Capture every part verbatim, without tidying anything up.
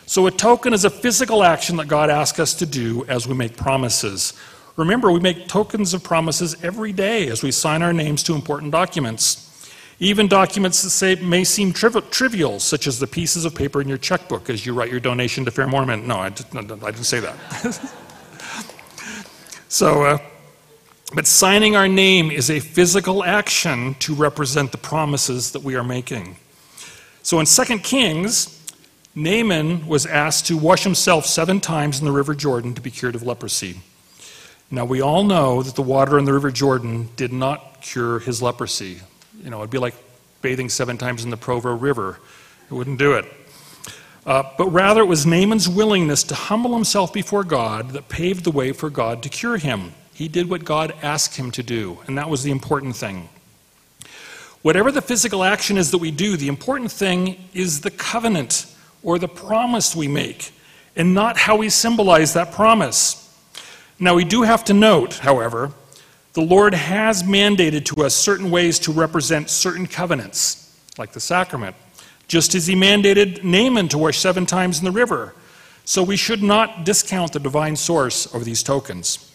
So a token is a physical action that God asks us to do as we make promises. Remember, we make tokens of promises every day as we sign our names to important documents. Even documents that say may seem triv trivial, such as the pieces of paper in your checkbook as you write your donation to Fair Mormon. No, I, just, I didn't say that. so, uh, but signing our name is a physical action to represent the promises that we are making. So in Second Kings, Naaman was asked to wash himself seven times in the River Jordan to be cured of leprosy. Now, we all know that the water in the River Jordan did not cure his leprosy. You know, it'd be like bathing seven times in the Provo River. It wouldn't do it. Uh, but rather, it was Naaman's willingness to humble himself before God that paved the way for God to cure him. He did what God asked him to do, and that was the important thing. Whatever the physical action is that we do, the important thing is the covenant or the promise we make, and not how we symbolize that promise. Now, we do have to note, however, the Lord has mandated to us certain ways to represent certain covenants, like the sacrament, just as he mandated Naaman to wash seven times in the river. So we should not discount the divine source of these tokens.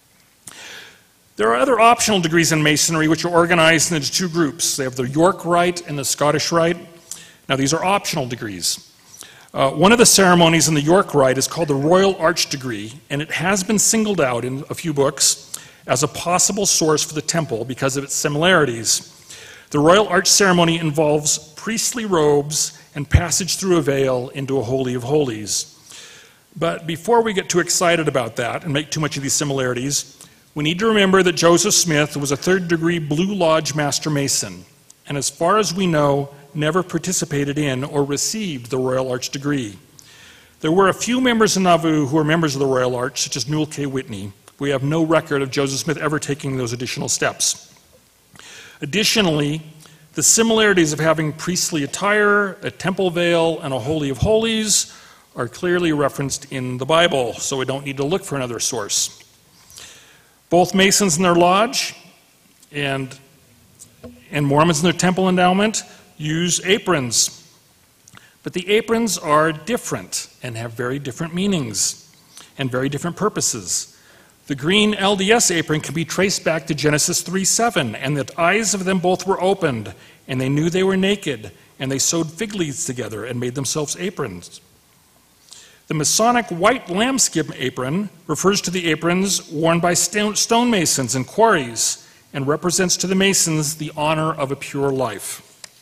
There are other optional degrees in Masonry which are organized into two groups. They have the York Rite and the Scottish Rite. Now, these are optional degrees. Uh, one of the ceremonies in the York Rite is called the Royal Arch Degree, and it has been singled out in a few books as a possible source for the temple because of its similarities. The Royal Arch ceremony involves priestly robes and passage through a veil into a Holy of Holies. But before we get too excited about that and make too much of these similarities, we need to remember that Joseph Smith was a third degree Blue Lodge Master Mason, and as far as we know, never participated in or received the Royal Arch degree. There were a few members in Nauvoo who were members of the Royal Arch, such as Newell K. Whitney. We have no record of Joseph Smith ever taking those additional steps. Additionally, the similarities of having priestly attire, a temple veil, and a Holy of Holies are clearly referenced in the Bible, so we don't need to look for another source. Both Masons in their lodge and, and Mormons in their temple endowment use aprons. But the aprons are different and have very different meanings and very different purposes. The green L D S apron can be traced back to Genesis three seven, and the eyes of them both were opened, and they knew they were naked, and they sewed fig leaves together and made themselves aprons. The Masonic white lambskin apron refers to the aprons worn by stonemasons and quarries and represents to the Masons the honor of a pure life.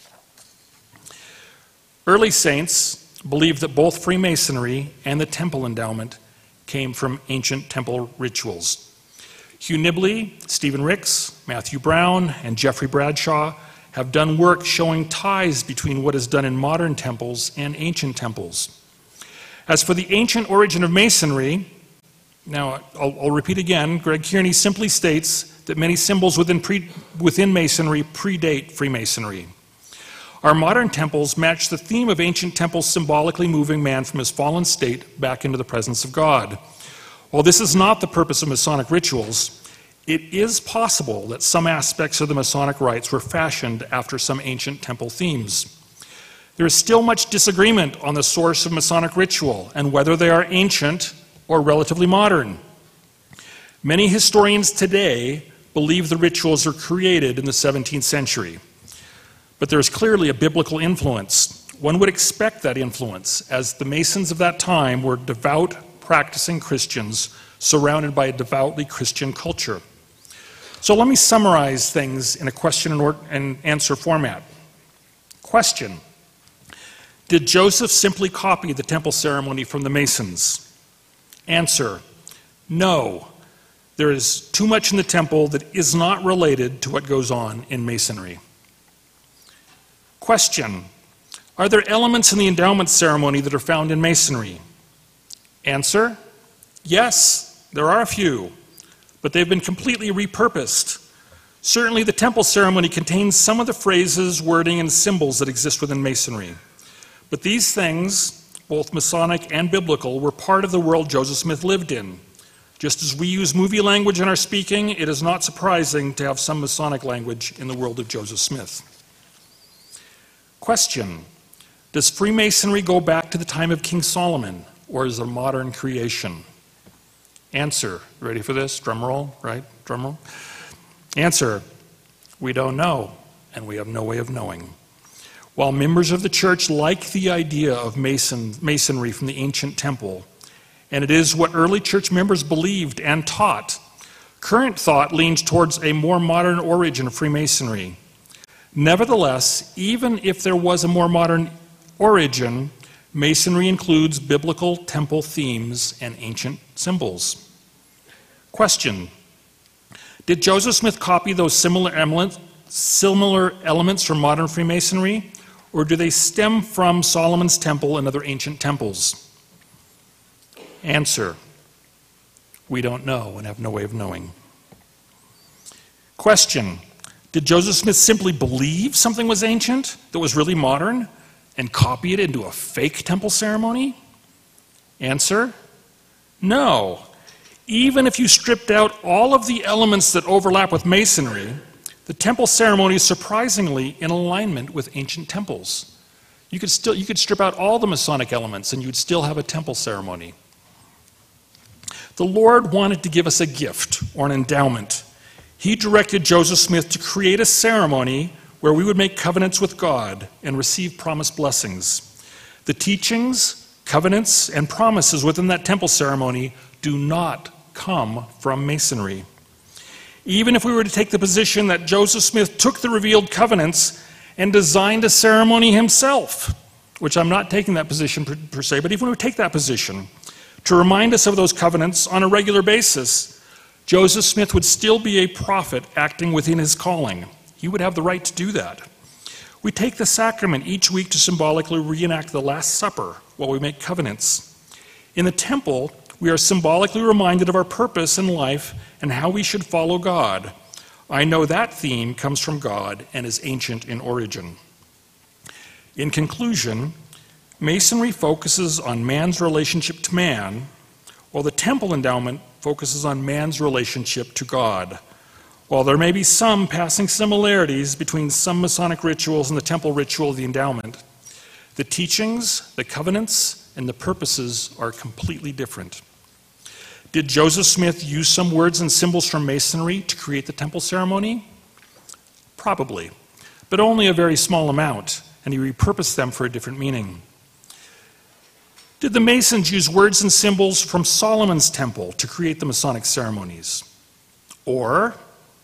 Early saints believed that both Freemasonry and the temple endowment came from ancient temple rituals. Hugh Nibley, Stephen Ricks, Matthew Brown, and Jeffrey Bradshaw have done work showing ties between what is done in modern temples and ancient temples. As for the ancient origin of Masonry, now I'll, I'll repeat again, Greg Kearney simply states that many symbols within, pre, within Masonry predate Freemasonry. Our modern temples match the theme of ancient temples symbolically moving man from his fallen state back into the presence of God. While this is not the purpose of Masonic rituals, it is possible that some aspects of the Masonic rites were fashioned after some ancient temple themes. There is still much disagreement on the source of Masonic ritual and whether they are ancient or relatively modern. Many historians today believe the rituals are created in the seventeenth century. But there is clearly a biblical influence. One would expect that influence, as the Masons of that time were devout, practicing Christians surrounded by a devoutly Christian culture. So let me summarize things in a question and answer format. Question: did Joseph simply copy the temple ceremony from the Masons? Answer: no. There is too much in the temple that is not related to what goes on in Masonry. Question: are there elements in the endowment ceremony that are found in Masonry? Answer: yes, there are a few, but they've been completely repurposed. Certainly the temple ceremony contains some of the phrases, wording, and symbols that exist within Masonry. But these things, both Masonic and biblical, were part of the world Joseph Smith lived in. Just as we use movie language in our speaking, it is not surprising to have some Masonic language in the world of Joseph Smith. Question: Does Freemasonry go back to the time of King Solomon, or is it a modern creation? Answer, ready for this? Drum roll, right? Drum roll. Answer, we don't know, and we have no way of knowing. While members of the church like the idea of Mason, masonry from the ancient temple, and it is what early church members believed and taught, current thought leans towards a more modern origin of Freemasonry. Nevertheless, even if there was a more modern origin, Masonry includes biblical temple themes and ancient symbols. Question: did Joseph Smith copy those similar elements, similar elements from modern Freemasonry, or do they stem from Solomon's temple and other ancient temples? Answer: we don't know and have no way of knowing. Question: did Joseph Smith simply believe something was ancient that was really modern and copy it into a fake temple ceremony? Answer: no. Even if you stripped out all of the elements that overlap with Masonry, the temple ceremony is surprisingly in alignment with ancient temples. You could still you could strip out all the Masonic elements and you'd still have a temple ceremony. The Lord wanted to give us a gift or an endowment. He directed Joseph Smith to create a ceremony where we would make covenants with God and receive promised blessings. The teachings, covenants, and promises within that temple ceremony do not come from Masonry. Even if we were to take the position that Joseph Smith took the revealed covenants and designed a ceremony himself, which I'm not taking that position per, per se, but even if we would take that position to remind us of those covenants on a regular basis, Joseph Smith would still be a prophet acting within his calling. He would have the right to do that. We take the sacrament each week to symbolically reenact the Last Supper while we make covenants. In the temple, we are symbolically reminded of our purpose in life and how we should follow God. I know that theme comes from God and is ancient in origin. In conclusion, Masonry focuses on man's relationship to man, while the temple endowment focuses on man's relationship to God. While there may be some passing similarities between some Masonic rituals and the temple ritual of the endowment, the teachings, the covenants, and the purposes are completely different. Did Joseph Smith use some words and symbols from Masonry to create the temple ceremony? Probably, but only a very small amount, and he repurposed them for a different meaning. Did the Masons use words and symbols from Solomon's temple to create the Masonic ceremonies? Or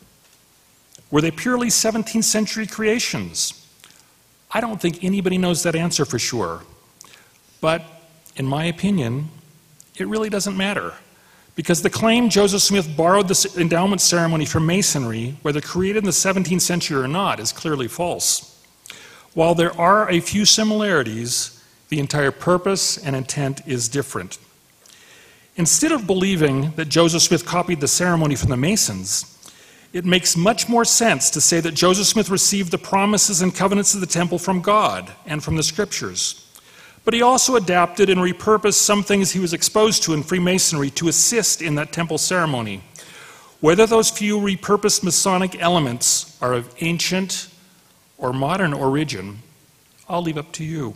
were they purely seventeenth century creations? I don't think anybody knows that answer for sure. But in my opinion, it really doesn't matter. Because the claim Joseph Smith borrowed the endowment ceremony from Masonry, whether created in the seventeenth century or not, is clearly false. While there are a few similarities, the entire purpose and intent is different. Instead of believing that Joseph Smith copied the ceremony from the Masons, it makes much more sense to say that Joseph Smith received the promises and covenants of the temple from God and from the scriptures. But he also adapted and repurposed some things he was exposed to in Freemasonry to assist in that temple ceremony. Whether those few repurposed Masonic elements are of ancient or modern origin, I'll leave up to you.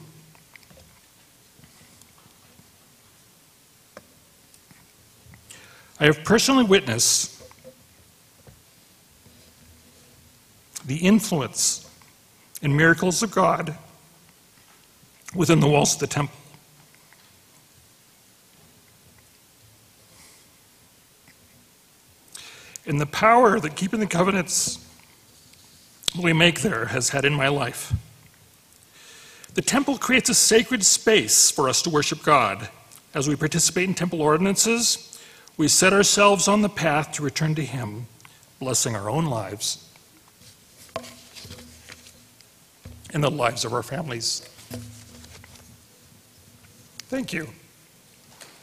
I have personally witnessed the influence and miracles of God within the walls of the temple. And the power that keeping the covenants we make there has had in my life. The temple creates a sacred space for us to worship God. As we participate in temple ordinances, we set ourselves on the path to return to Him, blessing our own lives and the lives of our families. Thank you.